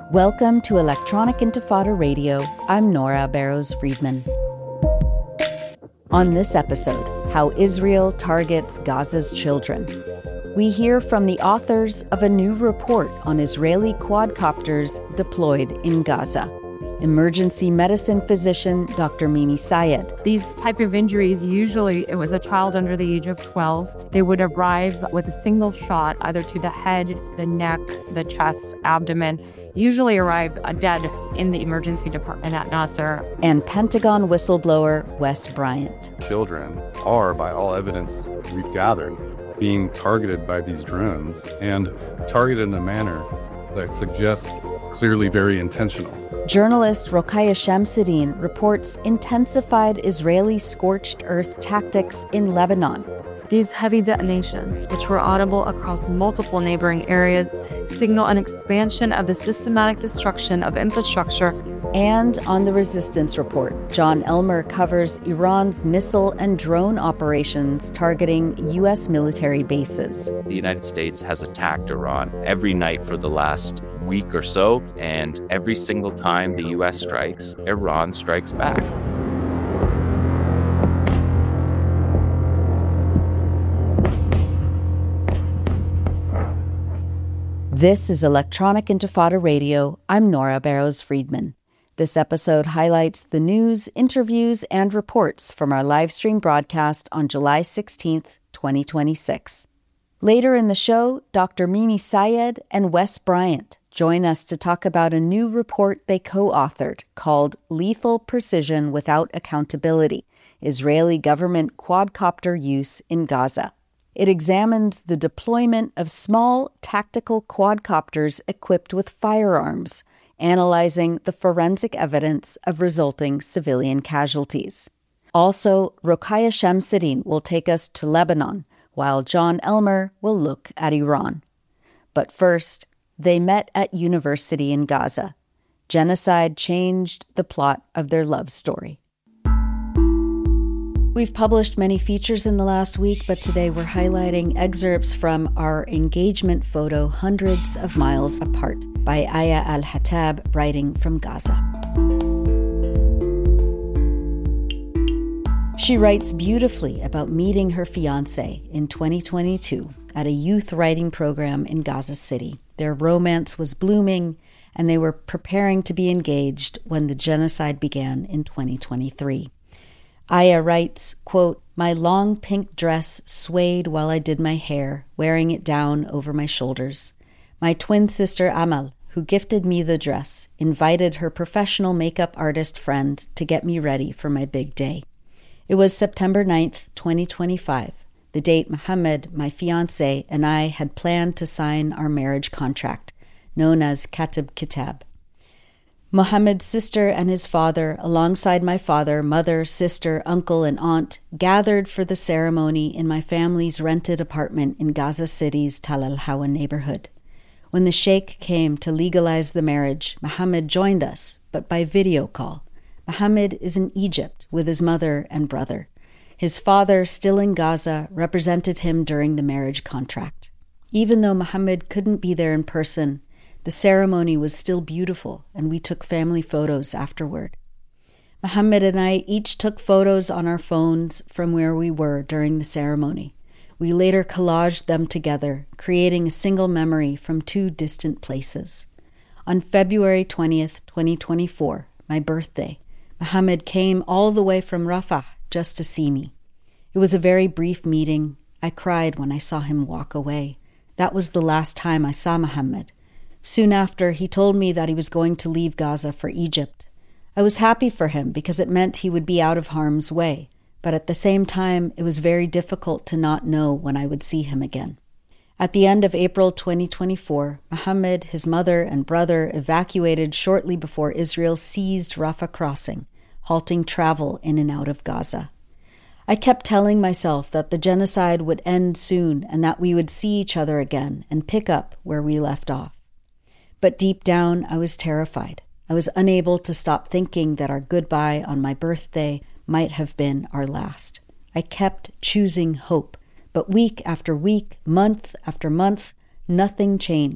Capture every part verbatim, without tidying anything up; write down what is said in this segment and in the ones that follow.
Welcome to Electronic Intifada Radio. I'm Nora Barrows-Friedman. On this episode, how Israel targets Gaza's children. We hear from the authors of a new report on Israeli quadcopters deployed in Gaza. Emergency medicine physician Doctor Mimi Sayed. These type of injuries, usually it was a child under the age of twelve. They would arrive with a single shot, either to the head, the neck, the chest, abdomen, usually arrive dead in the emergency department at Nasser. And Pentagon whistleblower Wes Bryant. Children are, by all evidence we've gathered, being targeted by these drones and targeted in a manner that suggests clearly very intentional. Journalist Rokhaya Shamsuddin reports intensified Israeli scorched earth tactics in Lebanon. These heavy detonations, which were audible across multiple neighboring areas, signal an expansion of the systematic destruction of infrastructure. And on the Resistance Report, John Elmer covers Iran's missile and drone operations targeting U S military bases. The United States has attacked Iran every night for the last week or so, and every single time the U S strikes, Iran strikes back. This is Electronic Intifada Radio. I'm Nora Barrows-Friedman. This episode highlights the news, interviews, and reports from our live stream broadcast on July sixteenth, twenty twenty-six. Later in the show, Doctor Mimi Sayed and Wes Bryant join us to talk about a new report they co-authored called Lethal Precision Without Accountability: Israeli Government Quadcopter Use in Gaza. It examines the deployment of small tactical quadcopters equipped with firearms, analyzing the forensic evidence of resulting civilian casualties. Also, Rokhaya Shamsuddin will take us to Lebanon, while John Elmer will look at Iran. But first, they met at university in Gaza. Genocide changed the plot of their love story. We've published many features in the last week, but today we're highlighting excerpts from our engagement photo, Hundreds of Miles Apart, by Aya Al-Hattab, writing from Gaza. She writes beautifully about meeting her fiancé in twenty twenty-two at a youth writing program in Gaza City. Their romance was blooming, and they were preparing to be engaged when the genocide began in twenty twenty-three. Aya writes, quote, "My long pink dress swayed while I did my hair, wearing it down over my shoulders. My twin sister Amal, who gifted me the dress, invited her professional makeup artist friend to get me ready for my big day. It was September ninth, twenty twenty-five, the date Mohammed, my fiancé, and I had planned to sign our marriage contract, known as Katib Kitab. Mohammed's sister and his father, alongside my father, mother, sister, uncle, and aunt, gathered for the ceremony in my family's rented apartment in Gaza City's Tal al-Hawa neighborhood. When the sheikh came to legalize the marriage, Mohammed joined us, but by video call. Mohammed is in Egypt with his mother and brother. His father, still in Gaza, represented him during the marriage contract. Even though Mohammed couldn't be there in person, the ceremony was still beautiful, and we took family photos afterward. Mohammed and I each took photos on our phones from where we were during the ceremony. We later collaged them together, creating a single memory from two distant places. On February twentieth, twenty twenty-four, my birthday, Mohammed came all the way from Rafah just to see me. It was a very brief meeting. I cried when I saw him walk away. That was the last time I saw Mohammed. Soon after, he told me that he was going to leave Gaza for Egypt. I was happy for him because it meant he would be out of harm's way, but at the same time, it was very difficult to not know when I would see him again. At the end of April twenty twenty-four, Mohammed, his mother, and brother evacuated shortly before Israel seized Rafah crossing, halting travel in and out of Gaza. I kept telling myself that the genocide would end soon and that we would see each other again and pick up where we left off. But deep down, I was terrified. I was unable to stop thinking that our goodbye on my birthday might have been our last. I kept choosing hope, but week after week, month after month, nothing changed.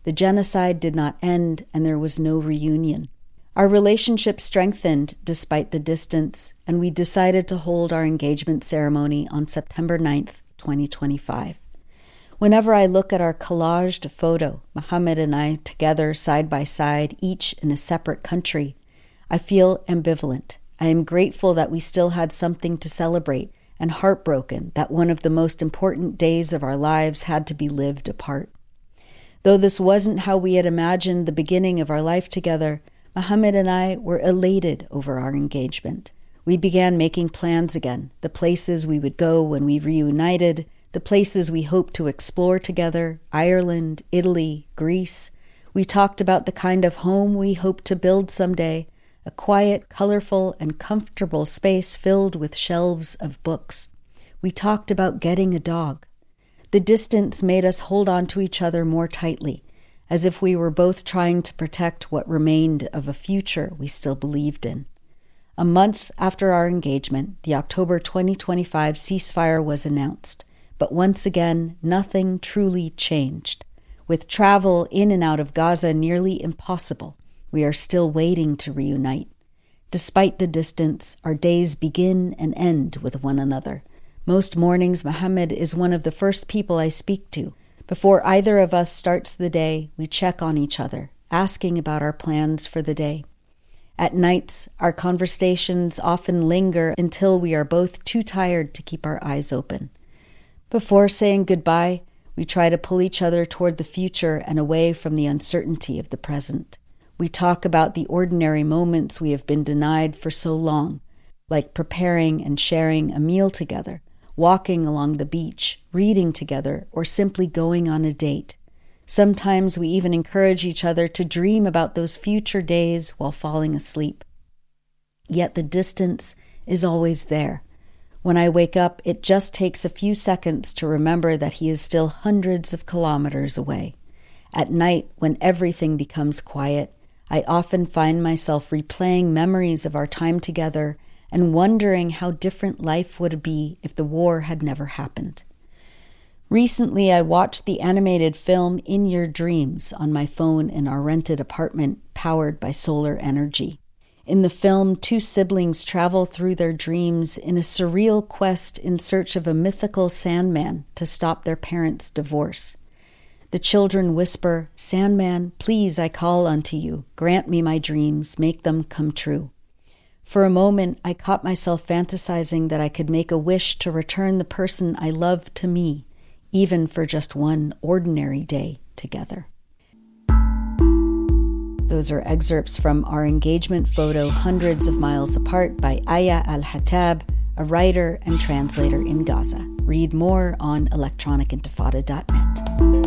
The genocide did not end, and there was no reunion. Our relationship strengthened despite the distance, and we decided to hold our engagement ceremony on September ninth, twenty twenty-five. Whenever I look at our collaged photo, Mohammed and I together side by side, each in a separate country, I feel ambivalent. I am grateful that we still had something to celebrate, and heartbroken that one of the most important days of our lives had to be lived apart. Though this wasn't how we had imagined the beginning of our life together, Mohammed and I were elated over our engagement. We began making plans again, the places we would go when we reunited, the places we hoped to explore together, Ireland, Italy, Greece. We talked about the kind of home we hoped to build someday, a quiet, colorful, and comfortable space filled with shelves of books. We talked about getting a dog. The distance made us hold on to each other more tightly, as if we were both trying to protect what remained of a future we still believed in. A month after our engagement, the October twenty twenty-five ceasefire was announced. But once again, nothing truly changed. With travel in and out of Gaza nearly impossible, we are still waiting to reunite. Despite the distance, our days begin and end with one another. Most mornings, Mohammed is one of the first people I speak to. Before either of us starts the day, we check on each other, asking about our plans for the day. At nights, our conversations often linger until we are both too tired to keep our eyes open. Before saying goodbye, we try to pull each other toward the future and away from the uncertainty of the present. We talk about the ordinary moments we have been denied for so long, like preparing and sharing a meal together, walking along the beach, reading together, or simply going on a date. Sometimes we even encourage each other to dream about those future days while falling asleep. Yet the distance is always there. When I wake up, it just takes a few seconds to remember that he is still hundreds of kilometers away. At night, when everything becomes quiet, I often find myself replaying memories of our time together and wondering how different life would be if the war had never happened. Recently, I watched the animated film In Your Dreams on my phone in our rented apartment, powered by solar energy. In the film, two siblings travel through their dreams in a surreal quest in search of a mythical Sandman to stop their parents' divorce. The children whisper, "Sandman, please, I call unto you. Grant me my dreams, make them come true." For a moment, I caught myself fantasizing that I could make a wish to return the person I love to me, even for just one ordinary day together. Those are excerpts from our engagement photo, Hundreds of Miles Apart, by Aya Al-Hattab, a writer and translator in Gaza. Read more on electronic intifada dot net.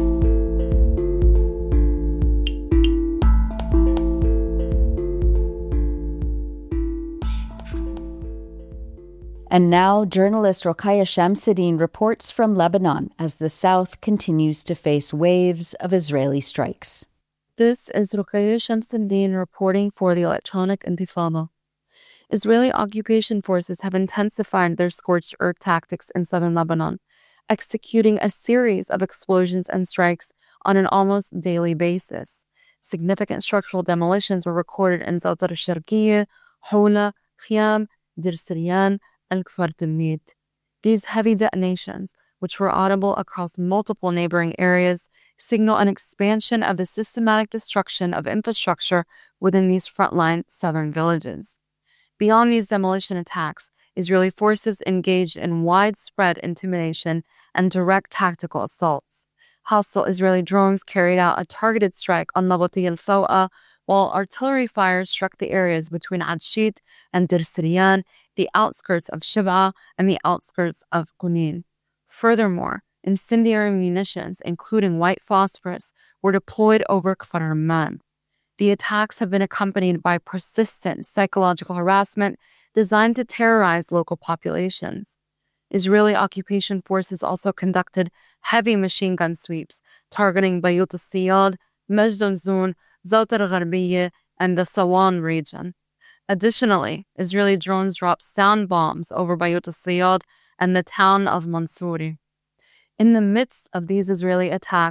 And now, journalist Rokhaya Shamsuddin reports from Lebanon as the South continues to face waves of Israeli strikes. This is Rokhaya Shamsuddin reporting for the Electronic Intifada. Israeli occupation forces have intensified their scorched earth tactics in southern Lebanon, executing a series of explosions and strikes on an almost daily basis. Significant structural demolitions were recorded in Zawtar al-Sharqiyya, Hawla, Khiyam, Dir Siryan, and Kfar Tamid. These heavy detonations, which were audible across multiple neighboring areas, signal an expansion of the systematic destruction of infrastructure within these frontline southern villages. Beyond these demolition attacks, Israeli forces engaged in widespread intimidation and direct tactical assaults. Hostile Israeli drones carried out a targeted strike on Nabati al-Fawa, while artillery fire struck the areas between Adshit and Dir Siryan, the outskirts of Shib'a, and the outskirts of Qunin. Furthermore, incendiary munitions, including white phosphorus, were deployed over Kfar Ramman. The attacks have been accompanied by persistent psychological harassment designed to terrorize local populations. Israeli occupation forces also conducted heavy machine gun sweeps targeting Bayut al-Siyad, Majd al-Zun, Zawtar al-Gharbiyya, and the Sawan region. Additionally, Israeli drones dropped sound bombs over Bayut al-Siyad and the town of Mansouri. In the midst of these Israeli attacks,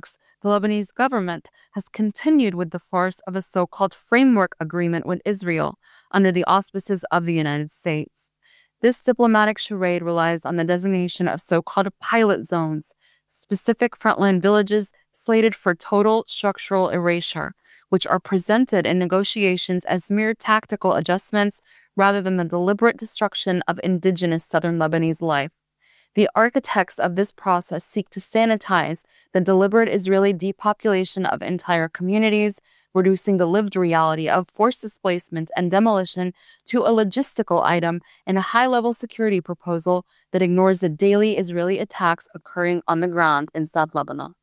the Lebanese government has continued with the farce of a so-called framework agreement with Israel under the auspices of the United States. This diplomatic charade relies on the designation of so-called pilot zones, specific frontline villages slated for total structural erasure, which are presented in negotiations as mere tactical adjustments rather than the deliberate destruction of indigenous southern Lebanese life. The architects of this process seek to sanitize the deliberate Israeli depopulation of entire communities, reducing the lived reality of forced displacement and demolition to a logistical item in a high-level security proposal that ignores the daily Israeli attacks occurring on the ground in South Lebanon.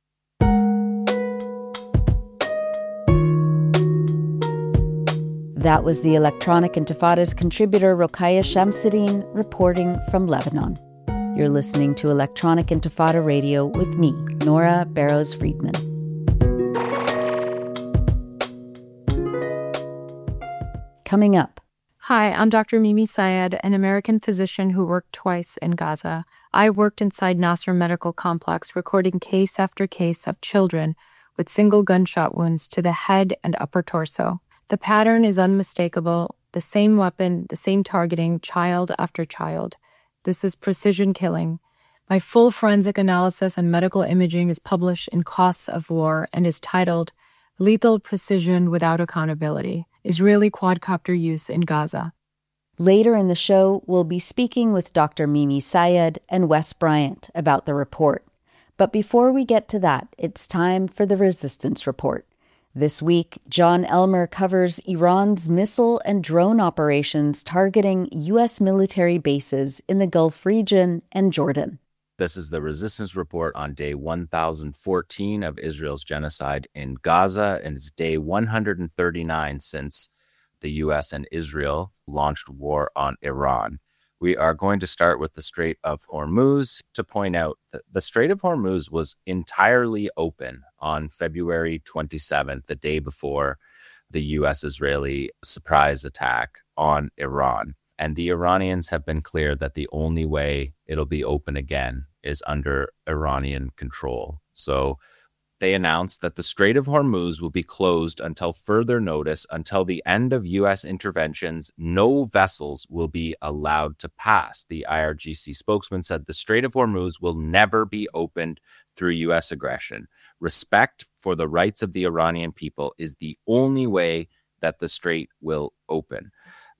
That was the Electronic Intifada's contributor Rokhaya Shamsuddin reporting from Lebanon. You're listening to Electronic Intifada Radio with me, Nora Barrows-Friedman. Coming up. Hi, I'm Doctor Mimi Syed, an American physician who worked twice in Gaza. I worked inside Nasser Medical Complex, recording case after case of children with single gunshot wounds to the head and upper torso. The pattern is unmistakable, the same weapon, the same targeting, child after child. This is precision killing. My full forensic analysis and medical imaging is published in Costs of War and is titled Lethal Precision Without Accountability, Israeli Quadcopter Use in Gaza. Later in the show, we'll be speaking with Doctor Mimi Syed and Wes Bryant about the report. But before we get to that, it's time for the Resistance Report. This week, John Elmer covers Iran's missile and drone operations targeting U S military bases in the Gulf region and Jordan. This is the Resistance Report on day one thousand fourteen of Israel's genocide in Gaza, and it's day one hundred thirty-nine since the U S and Israel launched war on Iran. We are going to start with the Strait of Hormuz to point out that the Strait of Hormuz was entirely open on February twenty-seventh, the day before the U S-Israeli surprise attack on Iran. And the Iranians have been clear that the only way it'll be open again is under Iranian control. So they announced that the Strait of Hormuz will be closed until further notice. Until the end of U S interventions, no vessels will be allowed to pass. The I R G C spokesman said the Strait of Hormuz will never be opened through U S aggression. Respect for the rights of the Iranian people is the only way that the strait will open.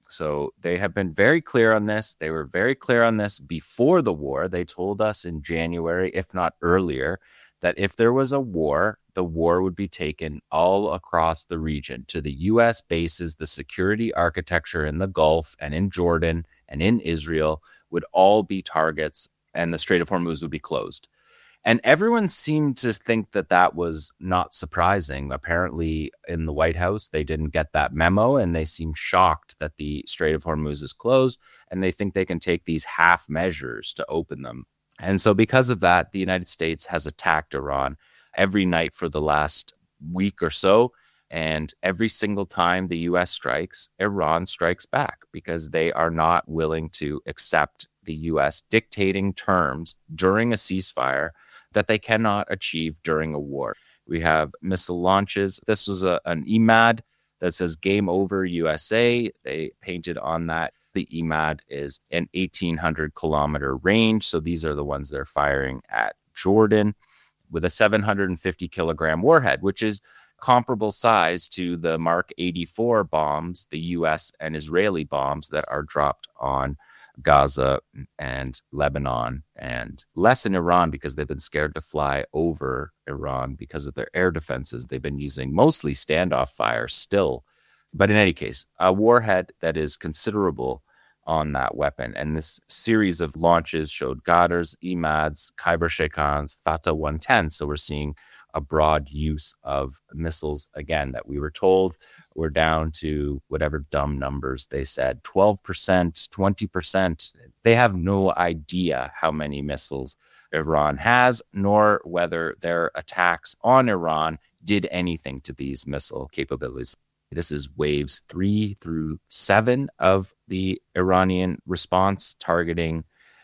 So they have been very clear on this. They were very clear on this before the war. They told us in January, if not earlier, that if there was a war, the war would be taken all across the region to the U S bases. The security architecture in the Gulf and in Jordan and in Israel would all be targets, and the Strait of Hormuz would be closed. And everyone seemed to think that that was not surprising. Apparently, in the White House, they didn't get that memo, and they seem shocked that the Strait of Hormuz is closed, and they think they can take these half measures to open them. And so because of that, the United States has attacked Iran every night for the last week or so. And every single time the U S strikes, Iran strikes back because they are not willing to accept the U S dictating terms during a ceasefire that they cannot achieve during a war. We have missile launches. This was a, an E M A D that says Game Over U S A. They painted on that. The E M A D is an eighteen hundred kilometer range. So these are the ones they're firing at Jordan with a seven hundred fifty kilogram warhead, which is comparable size to the Mark eighty-four bombs, the U S and Israeli bombs that are dropped on Gaza and Lebanon, and less in Iran because they've been scared to fly over Iran because of their air defenses. They've been using mostly standoff fire still. But in any case, a warhead that is considerable on that weapon. And this series of launches showed Ghadars, E M A Ds, Khyber Sheikhans, Fateh one ten. So we're seeing a broad use of missiles again that we were told were down to whatever dumb numbers they said, twelve percent, twenty percent. They have no idea how many missiles Iran has, nor whether their attacks on Iran did anything to these missile capabilities. This is waves three through seven of the Iranian response targeting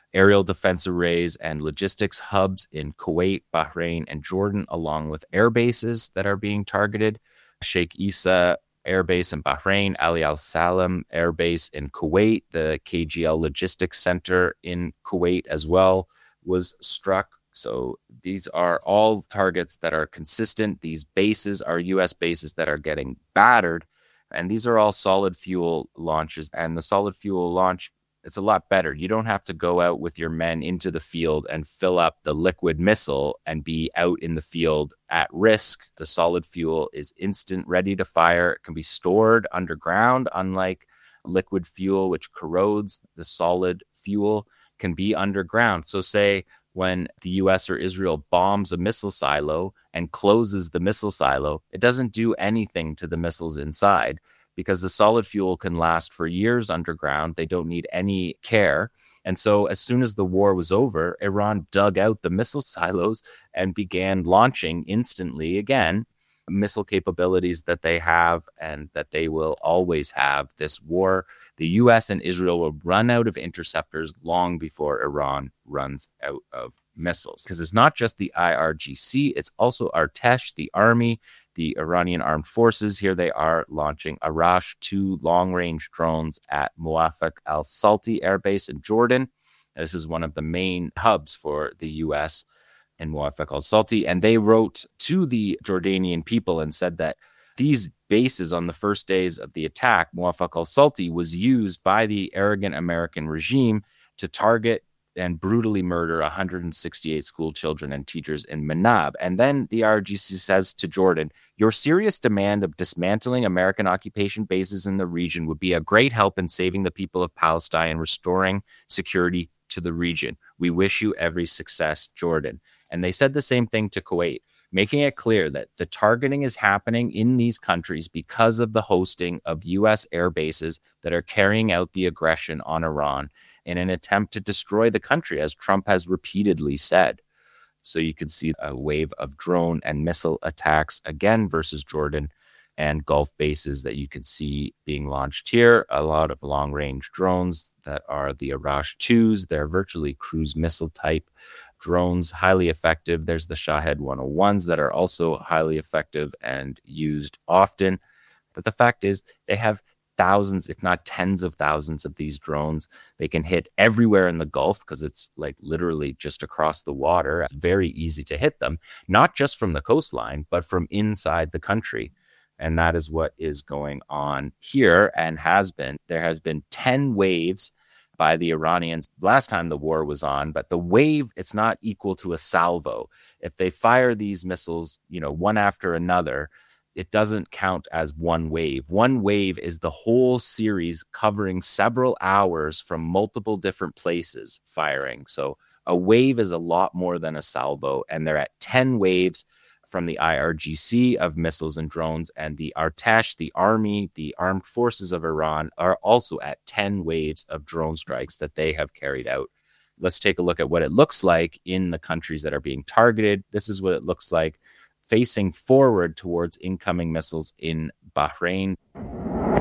aerial defense arrays and logistics hubs in Kuwait, Bahrain, and Jordan, along with air bases that are being targeted. Sheikh Issa Air Base in Bahrain, Ali Al Salam Air Base in Kuwait, the K G L Logistics Center in Kuwait as well was struck. So these are all targets that are consistent. These bases are U S bases that are getting battered. And these are all solid fuel launches. And the solid fuel launch, it's a lot better. You don't have to go out with your men into the field and fill up the liquid missile and be out in the field at risk. The solid fuel is instant, ready to fire. It can be stored underground, unlike liquid fuel, which corrodes. The solid fuel can be underground. So say when the U S or Israel bombs a missile silo and closes the missile silo, it doesn't do anything to the missiles inside because the solid fuel can last for years underground. They don't need any care. And so as soon as the war was over, Iran dug out the missile silos and began launching instantly again missile capabilities that they have and that they will always have. This war, the U S and Israel will run out of interceptors long before Iran runs out of missiles. Because it's not just the I R G C, it's also Artesh, the army, the Iranian armed forces. Here they are launching Arash two long-range drones at Muwafaq al-Salti Air Base in Jordan. This is one of the main hubs for the U S in Muwafaq al-Salti, and they wrote to the Jordanian people and said that these bases on the first days of the attack, Muwafaq al-Salti, was used by the arrogant American regime to target and brutally murder one hundred sixty-eight school children and teachers in Manab. And then the I R G C says to Jordan, your serious demand of dismantling American occupation bases in the region would be a great help in saving the people of Palestine and restoring security to the region. We wish you every success, Jordan. And they said the same thing to Kuwait, making it clear that the targeting is happening in these countries because of the hosting of U S air bases that are carrying out the aggression on Iran in an attempt to destroy the country, as Trump has repeatedly said. So you can see a wave of drone and missile attacks again versus Jordan and Gulf bases that you can see being launched here. A lot of long-range drones that are the Arash twos. They're virtually cruise missile type drones, highly effective. There's the Shahed one oh ones that are also highly effective and used often. But the fact is, they have thousands, if not tens of thousands of these drones. They can hit everywhere in the Gulf because it's like literally just across the water. It's very easy to hit them, not just from the coastline, but from inside the country. And that is what is going on here and has been. There has been ten waves by the Iranians last time the war was on, but the wave, it's not equal to a salvo. If they fire these missiles, you know, one after another, it doesn't count as one wave. One wave is the whole series covering several hours from multiple different places firing. So a wave is a lot more than a salvo, and they're at ten waves from the I R G C of missiles and drones, and the Artesh, the army, the armed forces of Iran are also at ten waves of drone strikes that they have carried out. Let's take a look at what it looks like in the countries that are being targeted. This is what it looks like facing forward towards incoming missiles in Bahrain.